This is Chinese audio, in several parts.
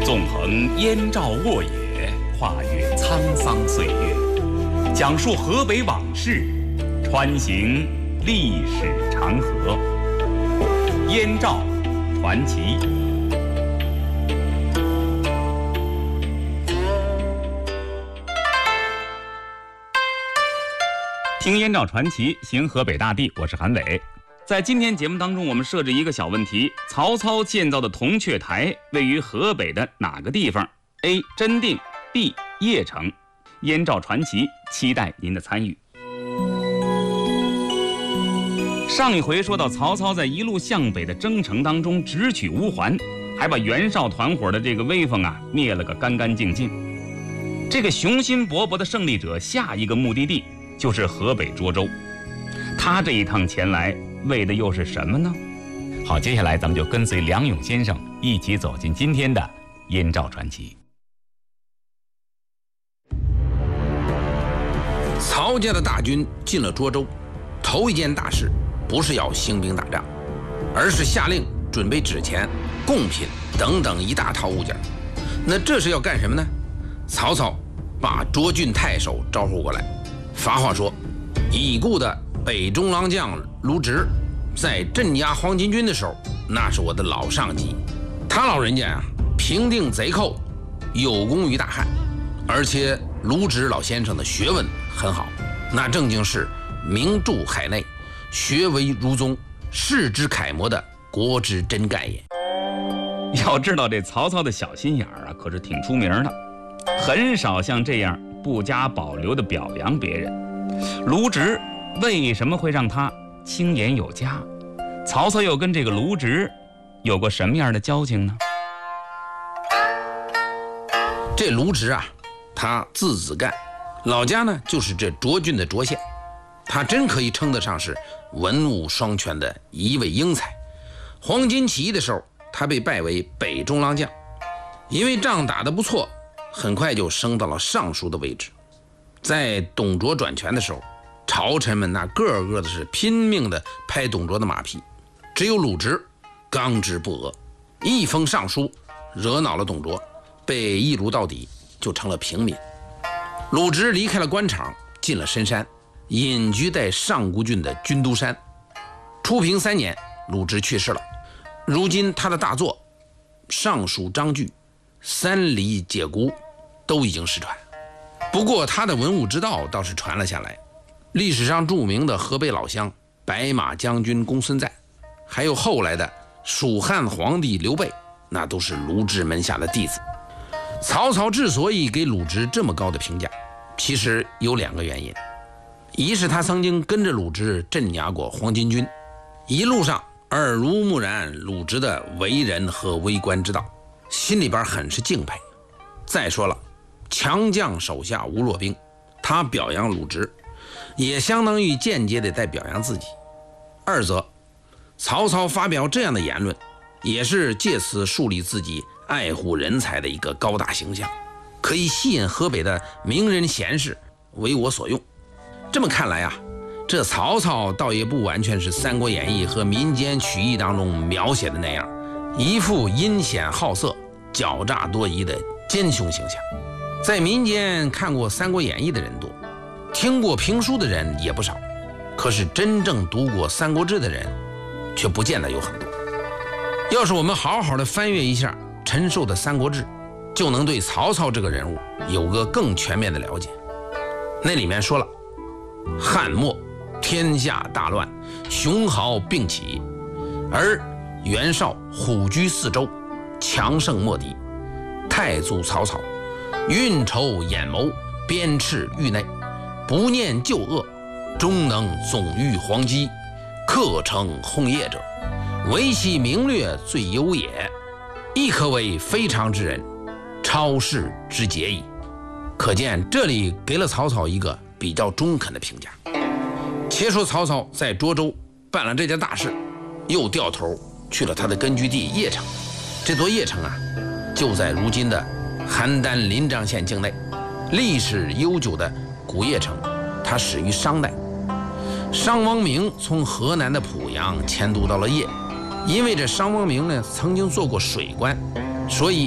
纵横燕赵沃野，跨越沧桑岁月，讲述河北往事，穿行历史长河。燕赵传奇。听燕赵传奇，行河北大地，我是韩伟。在今天节目当中，我们设置一个小问题：曹操建造的铜雀台位于河北的哪个地方 ？A. 真定 B. 邺城。燕赵传奇，期待您的参与。上一回说到，曹操在一路向北的征程当中直取乌桓，还把袁绍团伙的这个威风灭了个干干净净。这个雄心勃勃的胜利者，下一个目的地就是河北涿州。他这一趟前来为的又是什么呢？好，接下来咱们就跟随梁勇先生一起走进今天的燕赵传奇。 曹家的大军进了涿州，头一件大事不是要兴兵打仗，而是下令准备纸钱、贡品等等一大套物件。那这是要干什么呢？曹操把涿郡太守招呼过来，发话说，已故的北中郎将卢植在镇压黄巾军的时候，那是我的老上级，他老人家平定贼寇，有功于大汉，而且卢植老先生的学问很好，那正经是名著海内，学为儒宗，世之楷模的国之真干也。 要知道这曹操的小心眼儿可是挺出名的，很少像这样不加保留的表扬别人。卢植为什么会让他清言有加？曹操又跟这个卢植有过什么样的交情呢？ 这卢植他字子干，老家呢就是这涿郡的涿县，他真可以称得上是文武双全的一位英才。黄巾起义的时候，他被拜为北中郎将，因为仗打得不错，很快就升到了尚书的位置。在董卓转权的时候，朝臣们那个个的是拼命的拍董卓的马屁，只有鲁直刚直不阿，一封上书惹恼了董卓，被一撸到底，就成了平民。鲁直离开了官场，进了深山，隐居在上古郡的军都山。初平3年，鲁直去世了。如今他的大作《尚书章句》《三礼解孤》都已经失传，不过他的文武之道倒是传了下来。历史上著名的河北老乡白马将军公孙瓒，还有后来的蜀汉皇帝刘备，那都是卢植门下的弟子。曹操之所以给鲁直这么高的评价，其实有2个原因。一是他曾经跟着鲁直镇压过黄巾军，一路上耳濡目染鲁直的为人和为官之道，心里边很是敬佩。再说了，强将手下无弱兵，他表扬鲁直，也相当于间接的在表扬自己。二则，曹操发表这样的言论，也是借此树立自己爱护人才的一个高大形象，可以吸引河北的名人贤士为我所用。这么看来这曹操倒也不完全是《三国演义》和民间曲艺当中描写的那样，一副阴险好色、狡诈多疑的奸凶形象。在民间看过《三国演义》的人多，听过评书的人也不少，可是真正读过《三国志》的人却不见得有很多。要是我们好好的翻阅一下陈寿的《三国志》，就能对曹操这个人物有个更全面的了解。那里面说了，汉末天下大乱，雄豪并起，而袁绍虎踞四周，强盛莫敌。太祖曹操运筹眼谋，鞭笞狱内，不念旧恶，终能总御黄鸡，克成轰业者，唯其名略最优也，亦可为非常之人，超世之杰矣。可见这里给了曹操一个比较中肯的评价。且说曹操在涿州办了这件大事，又掉头去了他的根据地邺城。这座邺城就在如今的邯郸临漳县境内，历史悠久的古邺城，它始于商代。商王明从河南的濮阳迁都到了邺，因为这商王明呢曾经做过水官，所以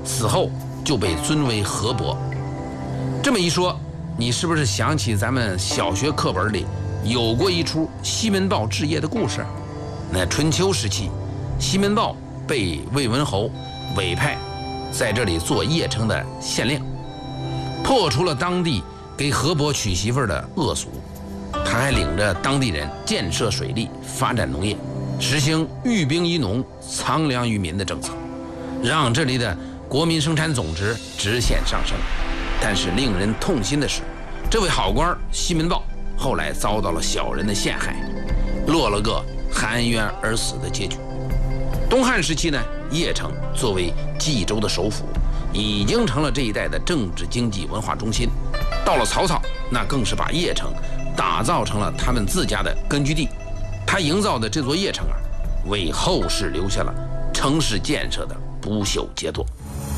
此后就被尊为河伯。这么一说，你是不是想起咱们小学课本里有过一出西门豹治邺的故事？那春秋时期，西门豹被魏文侯委派在这里做邺城的县令，破除了当地给河伯娶媳妇的恶俗。他还领着当地人建设水利，发展农业，实行寓兵于农，藏粮于民的政策，让这里的国民生产总值直线上升。但是令人痛心的是，这位好官西门豹后来遭到了小人的陷害，落了个含冤而死的结局。东汉时期呢，邺城作为冀州的首府，已经成了这一带的政治、经济、文化中心。到了曹操，那更是把邺城打造成了他们自家的根据地。他营造的这座邺城啊，为后世留下了城市建设的不朽杰作。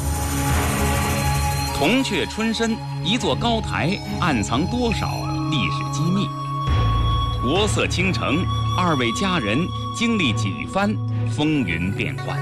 铜雀春深，一座高台暗藏多少历史机密？国色倾城，二位佳人经历几番风云变幻。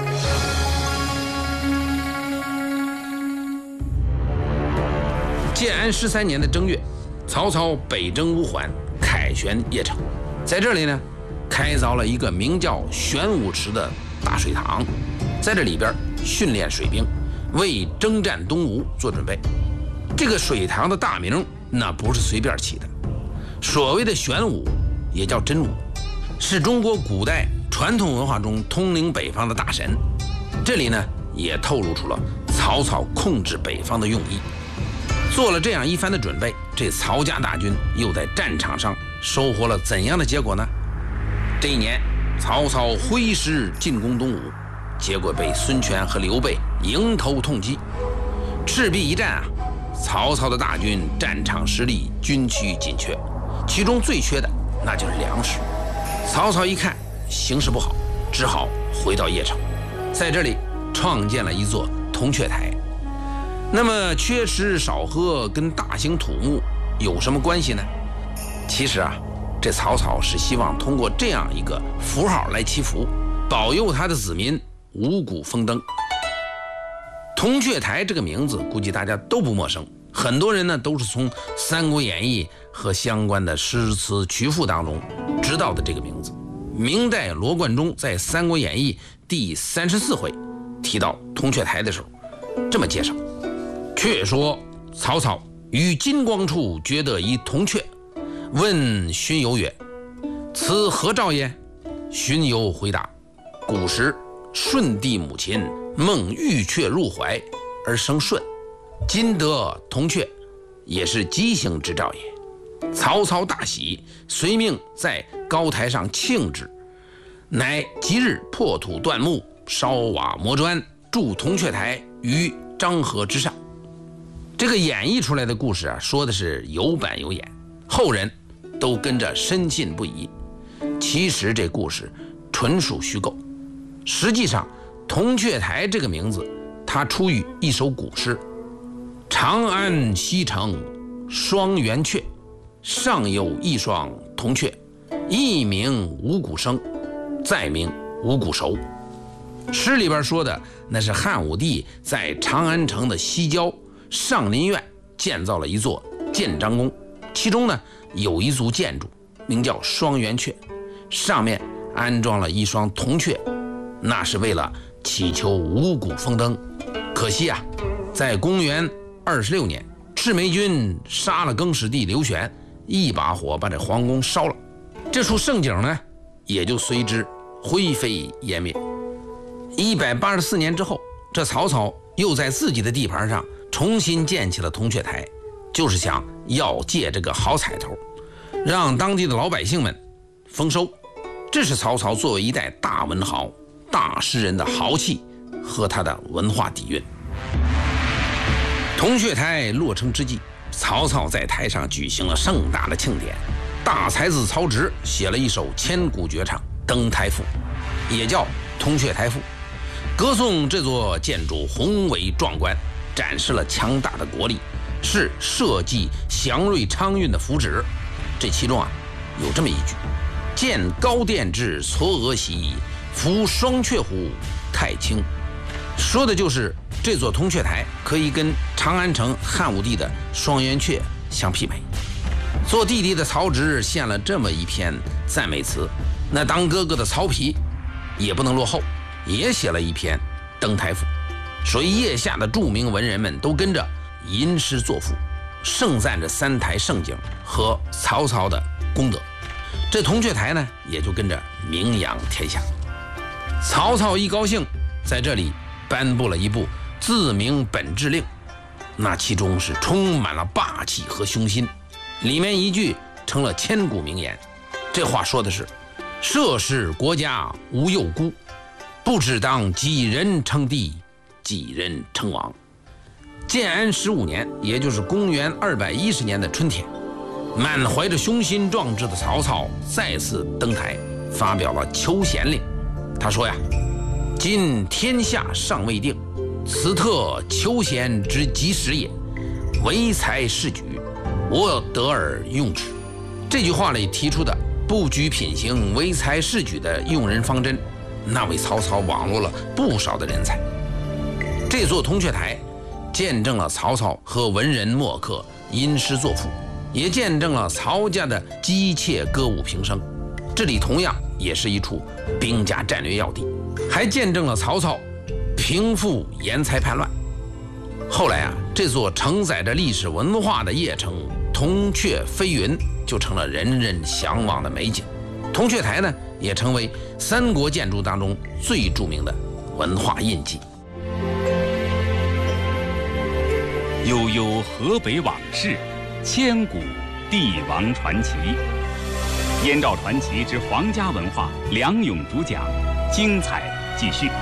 建安13年的正月，曹操北征乌桓，凯旋邺城。在这里呢，开凿了一个名叫玄武池的大水塘，在这里边训练水兵，为征战东吴做准备。这个水塘的大名那不是随便起的，所谓的玄武也叫真武，是中国古代传统文化中统领北方的大神。这里呢也透露出了曹操控制北方的用意。做了这样一番的准备，这曹家大军又在战场上收获了怎样的结果呢？这一年，曹操挥师进攻东吴，结果被孙权和刘备迎头痛击。赤壁一战啊，曹操的大军战场失利，军区紧缺，其中最缺的那就是粮食。曹操一看形势不好，只好回到邺城，在这里创建了一座铜雀台。那么缺吃少喝跟大兴土木有什么关系呢？其实啊，这曹操是希望通过这样一个符号来祈福，保佑他的子民五谷丰登。铜雀台这个名字估计大家都不陌生，很多人呢都是从《三国演义》和相关的诗词曲赋当中知道的这个名字。明代罗贯中在《三国演义》第34回提到铜雀台的时候，这么介绍：却说曹操于金光处觉得一铜雀，问荀攸曰：“此何兆也？”荀攸回答：“古时舜帝母亲梦玉雀入怀而生舜，今得铜雀，也是吉星之兆也。”曹操大喜，遂命在高台上庆之，乃即日破土断木，烧瓦磨砖，筑铜雀台于漳河之上。这个演绎出来的故事啊，说的是有板有眼，后人都跟着深信不疑。其实这故事纯属虚构。实际上，铜雀台这个名字，它出于一首古诗：“长安西城双圆阙，上有一双铜雀，一名五谷生，再名五谷熟。”诗里边说的那是汉武帝在长安城的西郊上林苑建造了一座建章宫，其中呢有一组建筑名叫双圆阙，上面安装了一双铜雀，那是为了祈求五谷丰登。可惜啊，在公元26年，赤眉军杀了更始帝刘玄，一把火把这皇宫烧了，这处盛景呢也就随之灰飞烟灭。184年之后，这曹操又在自己的地盘上重新建起了铜雀台，就是想要借这个好彩头，让当地的老百姓们丰收。这是曹操作为一代大文豪、大诗人的豪气和他的文化底蕴。铜雀台落成之际，曹操在台上举行了盛大的庆典，大才子曹植写了一首千古绝唱《登台赋》，也叫《铜雀台赋》，歌颂这座建筑宏伟壮观，展示了强大的国力，是社稷祥瑞昌运的福祉。这其中啊有这么一句：“见高殿至嵯峨兮，夫双雀乎太清。”说的就是这座铜雀台可以跟长安城汉武帝的双圆阙相媲美。做弟弟的曹植献了这么一篇赞美词，那当哥哥的曹丕也不能落后，也写了一篇登台赋。所以腋下的著名文人们都跟着吟诗作赋，盛赞着三台盛景和曹操的功德。这铜雀台呢，也就跟着名扬天下。曹操一高兴，在这里颁布了一部自明本制令，那其中是充满了霸气和雄心。里面一句成了千古名言，这话说的是：涉世国家无幼孤，不只当几人称帝，几人称王。建安15年，也就是公元210年的春天，满怀着雄心壮志的曹操再次登台，发表了求贤令。他说呀：今天下尚未定，此特求贤之及时也，唯才是举，我得而用之。这句话里提出的不拘品行、唯才是举的用人方针，那为曹操网罗了不少的人才。这座铜雀台见证了曹操和文人墨客吟诗作赋，也见证了曹家的姬妾歌舞平生。这里同样也是一处兵家战略要地，还见证了曹操平复延才叛乱。后来啊，这座承载着历史文化的邺城铜雀飞云就成了人人向往的美景。铜雀台呢，也成为三国建筑当中最著名的文化印记。 悠悠河北往事，千古帝王传奇。燕赵传奇之皇家文化，梁勇主讲，精彩继续。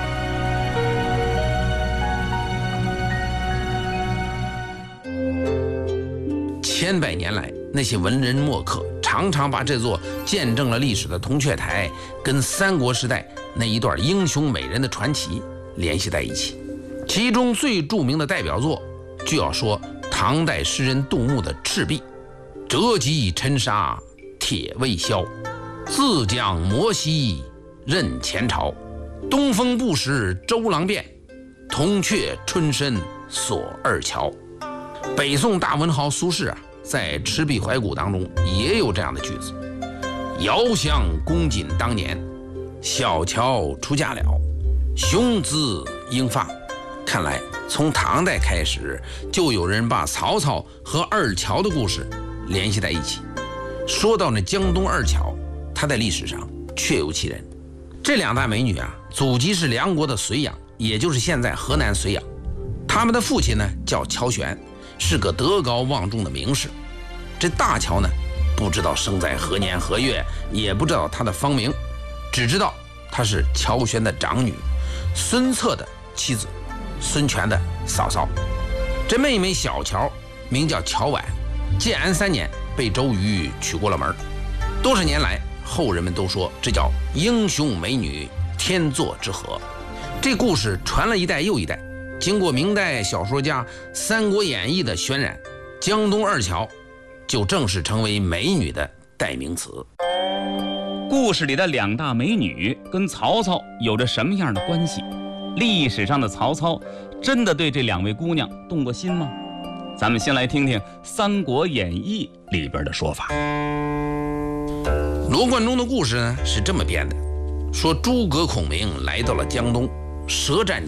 千百年来，那些文人墨客常常把这座见证了历史的铜雀台跟三国时代那一段英雄美人的传奇联系在一起。其中最著名的代表作就要说唐代诗人杜牧的《赤壁》：折戟沉沙铁未销，自将摩西任前朝。东风不识周郎便，铜雀春深锁二乔。北宋大文豪苏轼啊，在《赤壁怀古》当中也有这样的句子：遥想公瑾当年，小乔出嫁了，雄姿英发。看来从唐代开始，就有人把曹操和二乔的故事联系在一起。说到那江东二乔，他在历史上确有其人。这两大美女啊，祖籍是梁国的绥阳，也就是现在河南绥阳。他们的父亲呢叫乔玄，是个德高望重的名士。这大乔呢，不知道生在何年何月，也不知道他的芳名，只知道她是乔玄的长女，孙策的妻子，孙权的嫂嫂。这妹妹小乔名叫乔婉，建安3年被周瑜娶过了门。多少年来，后人们都说这叫英雄美女天作之合。这故事传了一代又一代，经过明代小说家《三国演义》的渲染，江东二乔就正式成为美女的代名词。 故事里的两大美女跟曹操有着什么样的关系？历史上的曹操真的对这两位姑娘动过心吗？咱们先来听听《三国演义》里边的说法。 罗贯中的故事呢是这么编的：说诸葛孔明来到了江东，舌战